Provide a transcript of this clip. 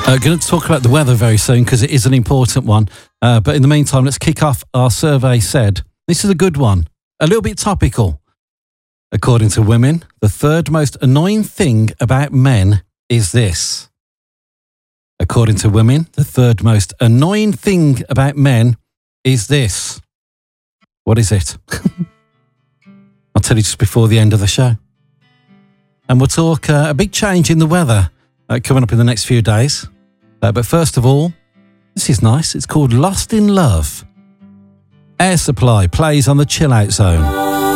Going to talk about the weather very soon because it is an important one. But in the meantime, let's kick off our survey said. This is a good one, a little bit topical. According to women, the third most annoying thing about men is this. According to women, the third most annoying thing about men is this. What is it? I'll tell you just before the end of the show. And we'll talk a big change in the weather coming up in the next few days. But first of all, this is nice. It's called Lost in Love. Air Supply plays on the Chill Out Zone.